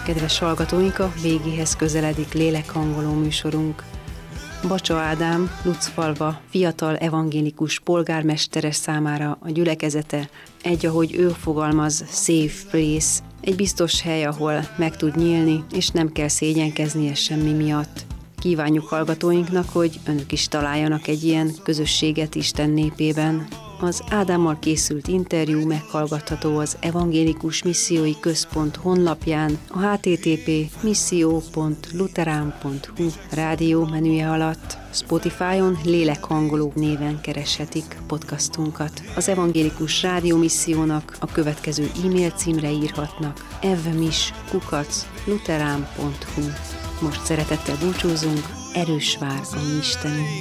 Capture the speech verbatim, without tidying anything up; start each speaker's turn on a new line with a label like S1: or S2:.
S1: Kedves hallgatóink, a végéhez közeledik lélekhangoló műsorunk. Bacsa Ádám, Lucfalva fiatal evangélikus polgármestere számára a gyülekezete egy, ahogy ő fogalmaz, safe place, egy biztos hely, ahol meg tud nyílni, és nem kell szégyenkeznie semmi miatt. Kívánjuk hallgatóinknak, hogy önök is találjanak egy ilyen közösséget Isten népében. Az Ádámmal készült interjú meghallgatható az Evangélikus Missziói Központ honlapján, a h t t p pont misszió pont luterán pont h u rádió menüje alatt. Spotify-on lélekhangoló néven kereshetik podcastunkat. Az Evangélikus Rádió Missziónak a következő e-mail címre írhatnak: evmis kukac luterán pont h u. Most szeretettel búcsúzunk, erős vár a mi Istenünk.